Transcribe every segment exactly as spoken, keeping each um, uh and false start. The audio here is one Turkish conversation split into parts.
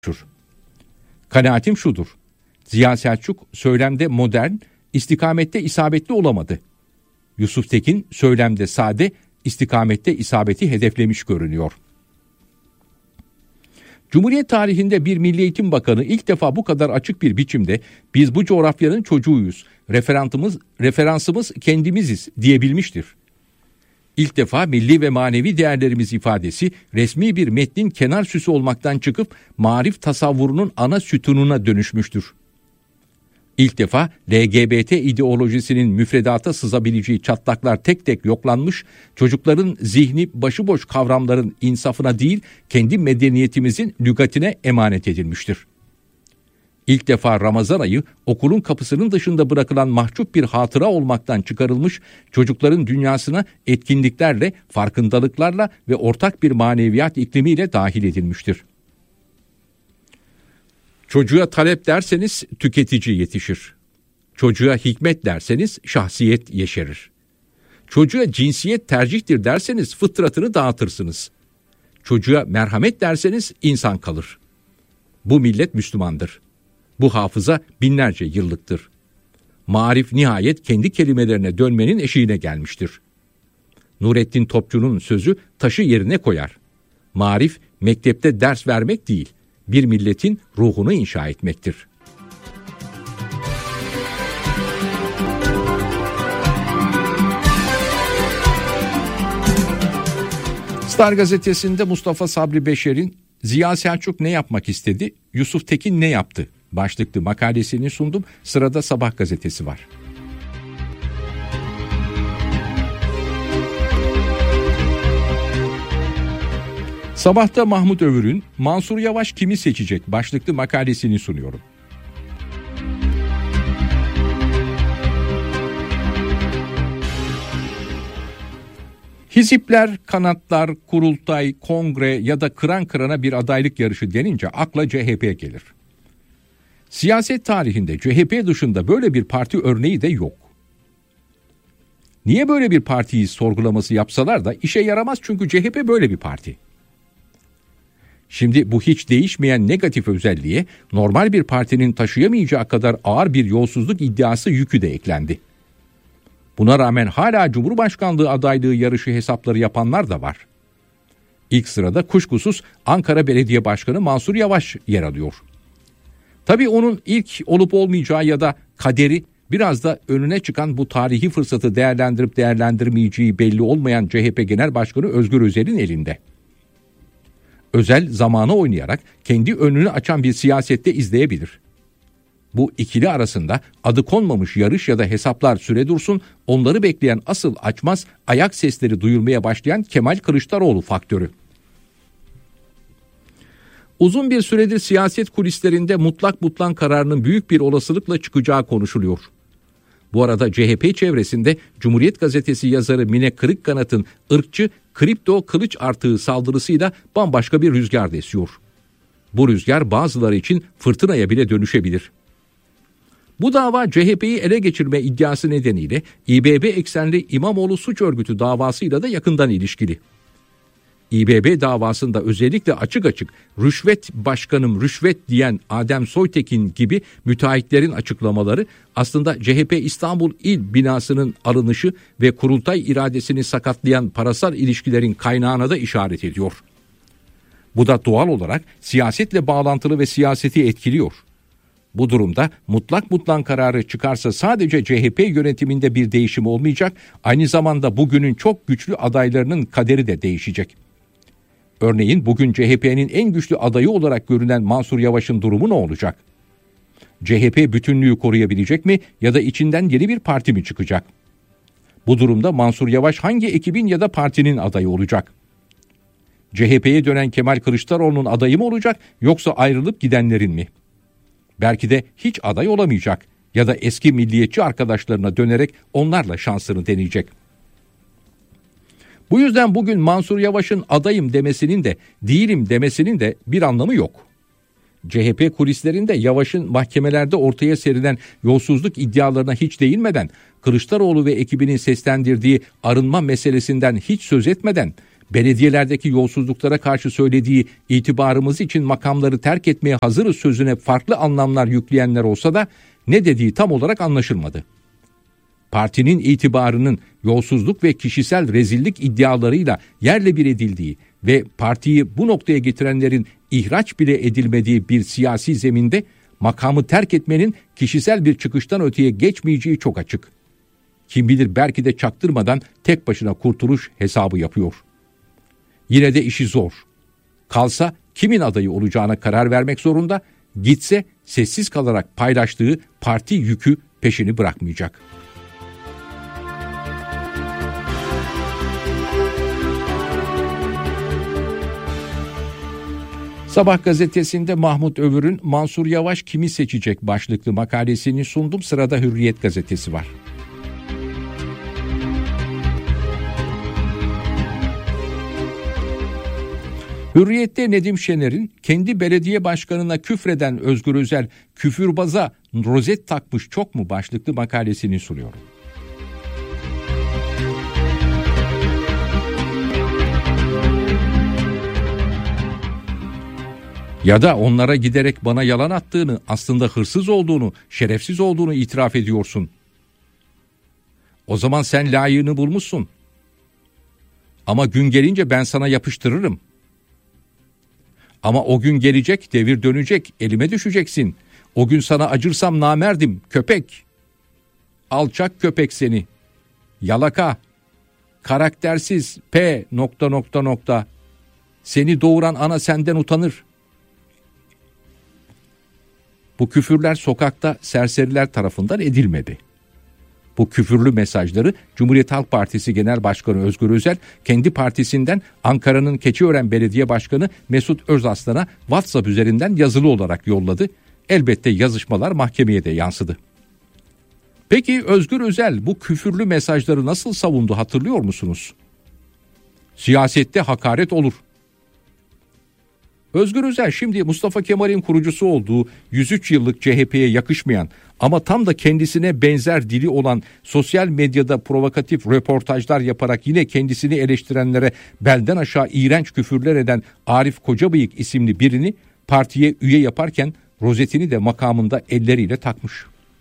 Kanaatim şudur: Ziya Selçuk söylemde modern, istikamette isabetli olamadı. Yusuf Tekin söylemde sade, istikamette isabeti hedeflemiş görünüyor. Cumhuriyet tarihinde bir Milli Eğitim Bakanı ilk defa bu kadar açık bir biçimde biz bu coğrafyanın çocuğuyuz, referantımız, referansımız kendimiziz diyebilmiştir. İlk defa milli ve manevi değerlerimiz ifadesi resmi bir metnin kenar süsü olmaktan çıkıp marif tasavvurunun ana sütununa dönüşmüştür. İlk defa L G B T ideolojisinin müfredata sızabileceği çatlaklar tek tek yoklanmış, çocukların zihni başıboş kavramların insafına değil, kendi medeniyetimizin lügatine emanet edilmiştir. İlk defa Ramazan ayı okulun kapısının dışında bırakılan mahcup bir hatıra olmaktan çıkarılmış, çocukların dünyasına etkinliklerle, farkındalıklarla ve ortak bir maneviyat iklimiyle dahil edilmiştir. Çocuğa talep derseniz tüketici yetişir. Çocuğa hikmet derseniz şahsiyet yeşerir. Çocuğa cinsiyet tercihtir derseniz fıtratını dağıtırsınız. Çocuğa merhamet derseniz insan kalır. Bu millet Müslümandır. Bu hafıza binlerce yıllıktır. Marif nihayet kendi kelimelerine dönmenin eşiğine gelmiştir. Nurettin Topçu'nun sözü taşı yerine koyar. Marif mektepte ders vermek değil, bir milletin ruhunu inşa etmektir. Star gazetesinde Mustafa Sabri Beşer'in Ziya Selçuk ne yapmak istedi, Yusuf Tekin ne yaptı başlıklı makalesini sundum. Sırada Sabah gazetesi var. Sabah'ta Mahmut Övür'ün Mansur Yavaş kimi seçecek başlıklı makalesini sunuyorum. Hizipler, kanatlar, kurultay, kongre ya da kıran kırana bir adaylık yarışı denince akla C H P gelir. Siyaset tarihinde C H P dışında böyle bir parti örneği de yok. Niye böyle bir partiyi sorgulaması yapsalar da işe yaramaz, çünkü C H P böyle bir parti. Şimdi bu hiç değişmeyen negatif özelliğe normal bir partinin taşıyamayacağı kadar ağır bir yolsuzluk iddiası yükü de eklendi. Buna rağmen hala Cumhurbaşkanlığı adaylığı yarışı hesapları yapanlar da var. İlk sırada kuşkusuz Ankara Belediye Başkanı Mansur Yavaş yer alıyor. Tabii onun ilk olup olmayacağı ya da kaderi biraz da önüne çıkan bu tarihi fırsatı değerlendirip değerlendirmeyeceği belli olmayan C H P Genel Başkanı Özgür Özel'in elinde. Özel zamana oynayarak kendi önünü açan bir siyasette izleyebilir. Bu ikili arasında adı konmamış yarış ya da hesaplar süre dursun, onları bekleyen asıl açmaz ayak sesleri duyulmaya başlayan Kemal Kılıçdaroğlu faktörü. Uzun bir süredir siyaset kulislerinde mutlak butlan kararının büyük bir olasılıkla çıkacağı konuşuluyor. Bu arada C H P çevresinde Cumhuriyet Gazetesi yazarı Mine Kırıkkanat'ın ırkçı kripto kılıç artığı saldırısıyla bambaşka bir rüzgar esiyor. Bu rüzgar bazıları için fırtınaya bile dönüşebilir. Bu dava C H P'yi ele geçirme iddiası nedeniyle İ B B eksenli İmamoğlu suç örgütü davasıyla da yakından ilişkili. İ B B davasında özellikle açık açık rüşvet başkanım rüşvet diyen Adem Soytekin gibi müteahhitlerin açıklamaları aslında C H P İstanbul İl binasının alınışı ve kurultay iradesini sakatlayan parasal ilişkilerin kaynağına da işaret ediyor. Bu da doğal olarak siyasetle bağlantılı ve siyaseti etkiliyor. Bu durumda mutlak butlan kararı çıkarsa sadece C H P yönetiminde bir değişim olmayacak, aynı zamanda bugünün çok güçlü adaylarının kaderi de değişecek. Örneğin bugün C H P'nin en güçlü adayı olarak görünen Mansur Yavaş'ın durumu ne olacak? C H P bütünlüğü koruyabilecek mi ya da içinden yeni bir parti mi çıkacak? Bu durumda Mansur Yavaş hangi ekibin ya da partinin adayı olacak? C H P'ye dönen Kemal Kılıçdaroğlu'nun adayı mı olacak, yoksa ayrılıp gidenlerin mi? Belki de hiç aday olamayacak ya da eski milliyetçi arkadaşlarına dönerek onlarla şansını deneyecek. Bu yüzden bugün Mansur Yavaş'ın adayım demesinin de değilim demesinin de bir anlamı yok. C H P kulislerinde Yavaş'ın mahkemelerde ortaya serilen yolsuzluk iddialarına hiç değinmeden, Kılıçdaroğlu ve ekibinin seslendirdiği arınma meselesinden hiç söz etmeden, belediyelerdeki yolsuzluklara karşı söylediği itibarımız için makamları terk etmeye hazırız sözüne farklı anlamlar yükleyenler olsa da ne dediği tam olarak anlaşılmadı. Partinin itibarının yolsuzluk ve kişisel rezillik iddialarıyla yerle bir edildiği ve partiyi bu noktaya getirenlerin ihraç bile edilmediği bir siyasi zeminde makamı terk etmenin kişisel bir çıkıştan öteye geçmeyeceği çok açık. Kim bilir belki de çaktırmadan tek başına kurtuluş hesabı yapıyor. Yine de işi zor. Kalsa kimin adayı olacağına karar vermek zorunda, gitse sessiz kalarak paylaştığı parti yükü peşini bırakmayacak. Sabah gazetesinde Mahmut Övür'ün Mansur Yavaş kimi seçecek başlıklı makalesini sundum. Sırada Hürriyet gazetesi var. Hürriyet'te Nedim Şener'in kendi belediye başkanına küfreden Özgür Özel küfürbaza rozet takmış çok mu başlıklı makalesini sunuyor. Ya da onlara giderek bana yalan attığını, aslında hırsız olduğunu, şerefsiz olduğunu itiraf ediyorsun. O zaman sen layığını bulmuşsun. Ama gün gelince ben sana yapıştırırım. Ama o gün gelecek, devir dönecek, elime düşeceksin. O gün sana acırsam namerdim, köpek. Alçak köpek seni. Yalaka. Karaktersiz, P nokta nokta nokta. Seni doğuran ana senden utanır. Bu küfürler sokakta serseriler tarafından edilmedi. Bu küfürlü mesajları Cumhuriyet Halk Partisi Genel Başkanı Özgür Özel kendi partisinden Ankara'nın Keçiören Belediye Başkanı Mesut Özaslan'a WhatsApp üzerinden yazılı olarak yolladı. Elbette yazışmalar mahkemeye de yansıdı. Peki Özgür Özel bu küfürlü mesajları nasıl savundu hatırlıyor musunuz? Siyasette hakaret olur. Özgür Özel şimdi Mustafa Kemal'in kurucusu olduğu yüz üç yıllık C H P'ye yakışmayan ama tam da kendisine benzer dili olan sosyal medyada provokatif röportajlar yaparak yine kendisini eleştirenlere belden aşağı iğrenç küfürler eden Arif Kocabıyık isimli birini partiye üye yaparken rozetini de makamında elleriyle takmış.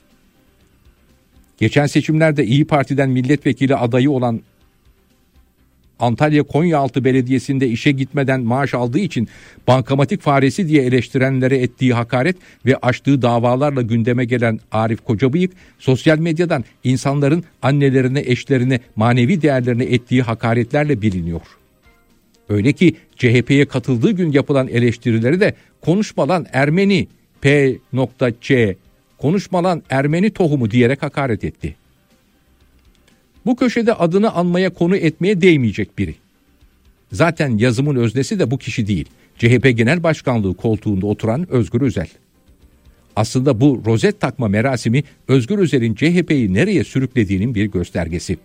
Geçen seçimlerde İyi Parti'den milletvekili adayı olan Antalya Konyaaltı Belediyesi'nde işe gitmeden maaş aldığı için bankamatik faresi diye eleştirenlere ettiği hakaret ve açtığı davalarla gündeme gelen Arif Kocabıyık, sosyal medyadan insanların annelerine, eşlerine, manevi değerlerine ettiği hakaretlerle biliniyor. Öyle ki C H P'ye katıldığı gün yapılan eleştirileri de konuşma lan Ermeni, P C, konuşma lan Ermeni tohumu diyerek hakaret etti. Bu köşede adını anmaya konu etmeye değmeyecek biri. Zaten yazımın öznesi de bu kişi değil. C H P Genel Başkanlığı koltuğunda oturan Özgür Özel. Aslında bu rozet takma merasimi Özgür Özel'in C H P'yi nereye sürüklediğinin bir göstergesi.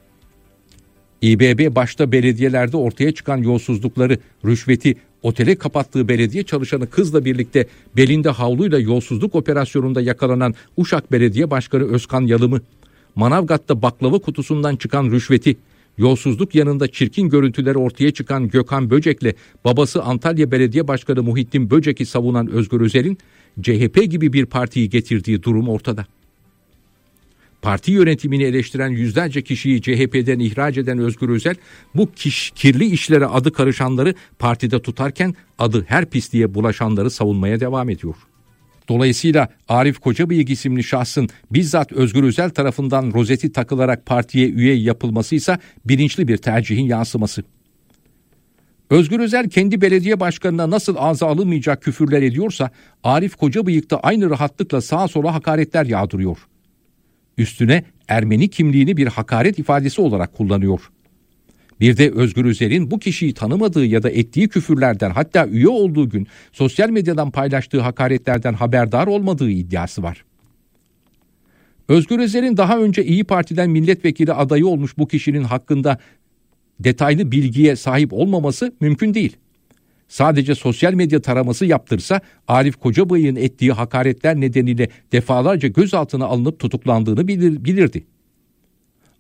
İBB başta belediyelerde ortaya çıkan yolsuzlukları, rüşveti, otele kapattığı belediye çalışanı kızla birlikte belinde havluyla yolsuzluk operasyonunda yakalanan Uşak Belediye Başkanı Özkan Yalım'ı, Manavgat'ta baklava kutusundan çıkan rüşveti, yolsuzluk yanında çirkin görüntüleri ortaya çıkan Gökhan Böcek'le babası Antalya Belediye Başkanı Muhittin Böcek'i savunan Özgür Özel'in C H P gibi bir partiyi getirdiği durum ortada. Parti yönetimini eleştiren yüzlerce kişiyi C H P'den ihraç eden Özgür Özel, bu kiş, kirli işlere adı karışanları partide tutarken adı her pisliğe bulaşanları savunmaya devam ediyor. Dolayısıyla Arif Kocabıyık isimli şahsın bizzat Özgür Özel tarafından rozeti takılarak partiye üye yapılması ise bilinçli bir tercihin yansıması. Özgür Özel kendi belediye başkanına nasıl ağza alınmayacak küfürler ediyorsa Arif Kocabıyık da aynı rahatlıkla sağa sola hakaretler yağdırıyor. Üstüne Ermeni kimliğini bir hakaret ifadesi olarak kullanıyor. Bir de Özgür Özel'in bu kişiyi tanımadığı ya da ettiği küfürlerden, hatta üye olduğu gün sosyal medyadan paylaştığı hakaretlerden haberdar olmadığı iddiası var. Özgür Özel'in daha önce İyi Parti'den milletvekili adayı olmuş bu kişinin hakkında detaylı bilgiye sahip olmaması mümkün değil. Sadece sosyal medya taraması yaptırsa Arif Kocabıyık'ın ettiği hakaretler nedeniyle defalarca gözaltına alınıp tutuklandığını bilir, bilirdi.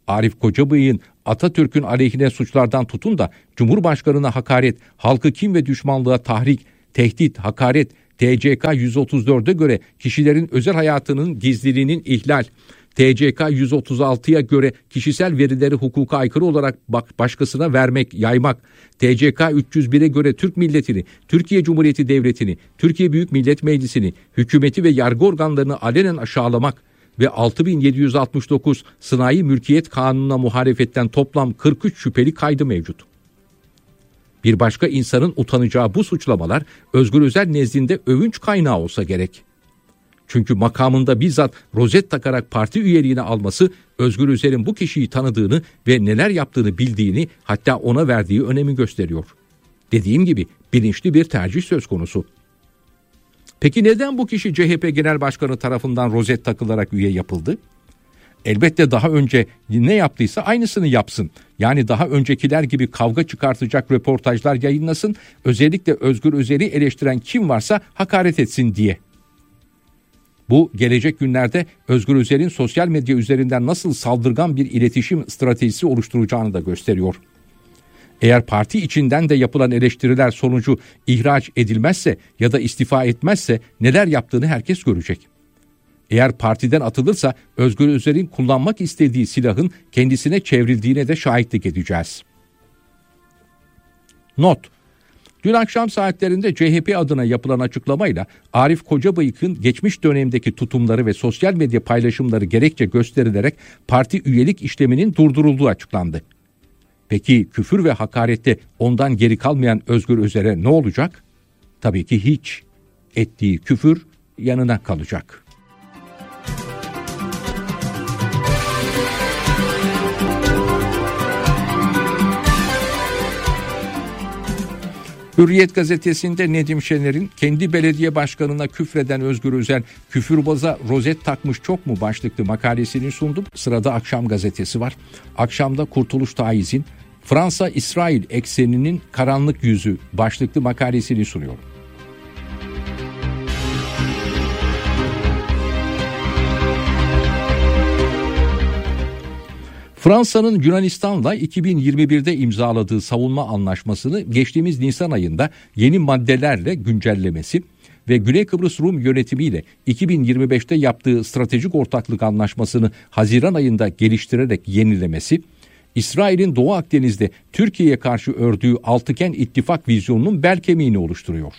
Arif Kocabıyık'ın Atatürk'ün aleyhine suçlardan tutun da Cumhurbaşkanı'na hakaret, halkı kin ve düşmanlığa tahrik, tehdit, hakaret, T C K yüz otuz dörde göre kişilerin özel hayatının gizliliğinin ihlal, T C K yüz otuz altıya göre kişisel verileri hukuka aykırı olarak başkasına vermek, yaymak, T C K üç yüz bire göre Türk milletini, Türkiye Cumhuriyeti Devleti'ni, Türkiye Büyük Millet Meclisi'ni, hükümeti ve yargı organlarını alenen aşağılamak ve altı bin yedi yüz altmış dokuz Sanayi Mülkiyet Kanunu'na muhalefetten toplam kırk üç şüpheli kaydı mevcut. Bir başka insanın utanacağı bu suçlamalar Özgür Özel nezdinde övünç kaynağı olsa gerek. Çünkü makamında bizzat rozet takarak parti üyeliğine alması Özgür Özel'in bu kişiyi tanıdığını ve neler yaptığını bildiğini, hatta ona verdiği önemi gösteriyor. Dediğim gibi bilinçli bir tercih söz konusu. Peki neden bu kişi C H P Genel Başkanı tarafından rozet takılarak üye yapıldı? Elbette daha önce ne yaptıysa aynısını yapsın. Yani daha öncekiler gibi kavga çıkartacak röportajlar yayınlasın, özellikle Özgür Özel'i eleştiren kim varsa hakaret etsin diye. Bu gelecek günlerde Özgür Özel'in sosyal medya üzerinden nasıl saldırgan bir iletişim stratejisi oluşturacağını da gösteriyor. Eğer parti içinden de yapılan eleştiriler sonucu ihraç edilmezse ya da istifa etmezse neler yaptığını herkes görecek. Eğer partiden atılırsa Özgür Özel'in kullanmak istediği silahın kendisine çevrildiğine de şahitlik edeceğiz. Not: Dün akşam saatlerinde C H P adına yapılan açıklamayla Arif Kocabıyık'ın geçmiş dönemdeki tutumları ve sosyal medya paylaşımları gerekçe gösterilerek parti üyelik işleminin durdurulduğu açıklandı. Peki küfür ve hakarette ondan geri kalmayan Özgür Özel'e ne olacak? Tabii ki hiç. Ettiği küfür yanına kalacak. Hürriyet gazetesinde Nedim Şener'in kendi belediye başkanına küfreden Özgür Özel küfürbaza rozet takmış çok mu başlıklı makalesini sundum. Sırada Akşam gazetesi var. Akşamda Kurtuluş Taiz'in Fransa-İsrail ekseninin karanlık yüzü başlıklı makalesini sunuyor. Fransa'nın Yunanistan'la iki bin yirmi birde imzaladığı savunma anlaşmasını geçtiğimiz Nisan ayında yeni maddelerle güncellemesi ve Güney Kıbrıs Rum yönetimiyle iki bin yirmi beşte yaptığı stratejik ortaklık anlaşmasını Haziran ayında geliştirerek yenilemesi, İsrail'in Doğu Akdeniz'de Türkiye'ye karşı ördüğü altıgen ittifak vizyonunun bel kemiğini oluşturuyor.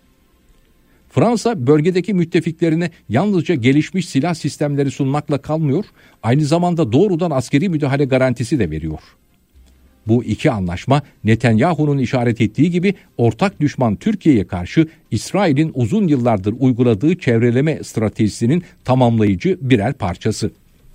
Fransa bölgedeki müttefiklerine yalnızca gelişmiş silah sistemleri sunmakla kalmıyor, aynı zamanda doğrudan askeri müdahale garantisi de veriyor. Bu iki anlaşma Netanyahu'nun işaret ettiği gibi ortak düşman Türkiye'ye karşı İsrail'in uzun yıllardır uyguladığı çevreleme stratejisinin tamamlayıcı birer parçası.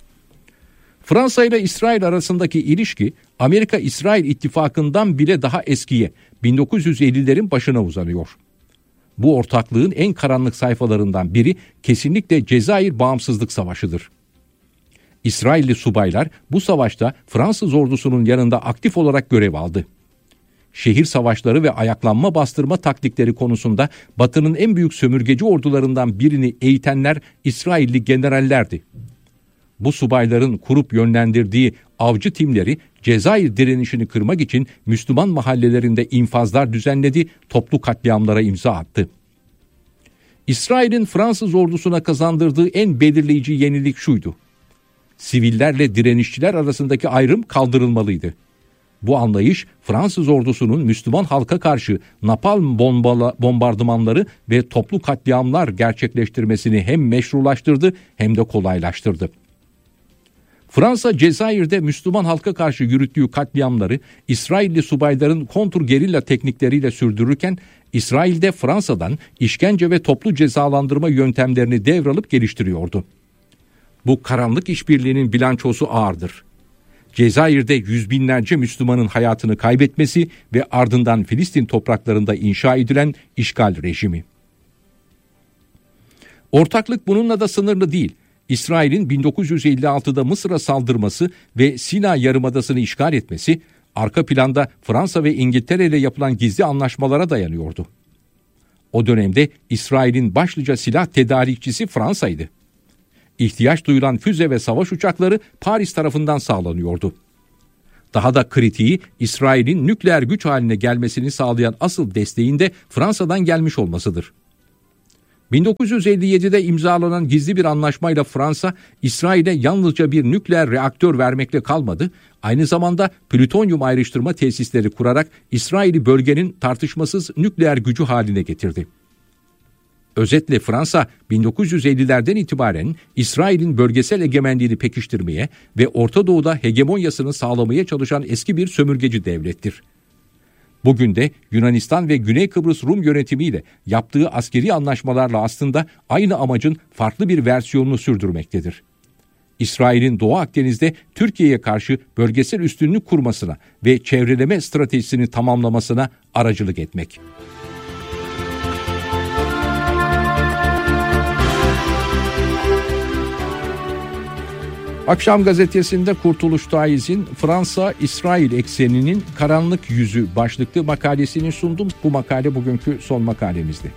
Fransa ile İsrail arasındaki ilişki Amerika-İsrail ittifakından bile daha eskiye, bin dokuz yüz ellilerin başına uzanıyor. Bu ortaklığın en karanlık sayfalarından biri kesinlikle Cezayir Bağımsızlık Savaşı'dır. İsrailli subaylar bu savaşta Fransız ordusunun yanında aktif olarak görev aldı. Şehir savaşları ve ayaklanma bastırma taktikleri konusunda Batı'nın en büyük sömürgeci ordularından birini eğitenler İsrailli generallerdi. Bu subayların kurup yönlendirdiği avcı timleri Cezayir direnişini kırmak için Müslüman mahallelerinde infazlar düzenledi, toplu katliamlara imza attı. İsrail'in Fransız ordusuna kazandırdığı en belirleyici yenilik şuydu: Sivillerle direnişçiler arasındaki ayrım kaldırılmalıydı. Bu anlayış Fransız ordusunun Müslüman halka karşı napalm bombala, bombardımanları ve toplu katliamlar gerçekleştirmesini hem meşrulaştırdı hem de kolaylaştırdı. Fransa, Cezayir'de Müslüman halka karşı yürüttüğü katliamları İsrailli subayların kontur gerilla teknikleriyle sürdürürken, İsrail'de Fransa'dan işkence ve toplu cezalandırma yöntemlerini devralıp geliştiriyordu. Bu karanlık işbirliğinin bilançosu ağırdır. Cezayir'de yüz binlerce Müslümanın hayatını kaybetmesi ve ardından Filistin topraklarında inşa edilen işgal rejimi. Ortaklık bununla da sınırlı değil. İsrail'in bin dokuz yüz elli altıda Mısır'a saldırması ve Sina Yarımadası'nı işgal etmesi, arka planda Fransa ve İngiltere ile yapılan gizli anlaşmalara dayanıyordu. O dönemde İsrail'in başlıca silah tedarikçisi Fransa'ydı. ihtiyaç duyulan füze ve savaş uçakları Paris tarafından sağlanıyordu. Daha da kritiği, İsrail'in nükleer güç haline gelmesini sağlayan asıl desteğin de Fransa'dan gelmiş olmasıdır. bin dokuz yüz elli yedide imzalanan gizli bir anlaşmayla Fransa, İsrail'e yalnızca bir nükleer reaktör vermekle kalmadı, aynı zamanda plütonyum ayrıştırma tesisleri kurarak İsrail'i bölgenin tartışmasız nükleer gücü haline getirdi. Özetle Fransa, bin dokuz yüz ellilerden itibaren İsrail'in bölgesel egemenliğini pekiştirmeye ve Orta Doğu'da hegemonyasını sağlamaya çalışan eski bir sömürgeci devlettir. Bugün de Yunanistan ve Güney Kıbrıs Rum yönetimiyle yaptığı askeri anlaşmalarla aslında aynı amacın farklı bir versiyonunu sürdürmektedir. İsrail'in Doğu Akdeniz'de Türkiye'ye karşı bölgesel üstünlük kurmasına ve çevreleme stratejisini tamamlamasına aracılık etmek. Akşam gazetesinde Kurtuluş Taiz'in Fransa-İsrail ekseninin karanlık yüzü başlıklı makalesini sundum. Bu makale bugünkü son makalemizdi.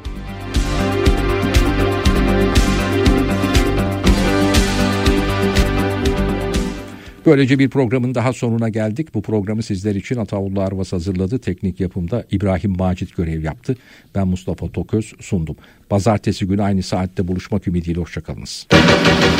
Böylece bir programın daha sonuna geldik. Bu programı sizler için Ataullah Arvas hazırladı. Teknik yapımda İbrahim Macit görev yaptı. Ben Mustafa Toköz sundum. Pazartesi günü aynı saatte buluşmak ümidiyle hoşçakalınız.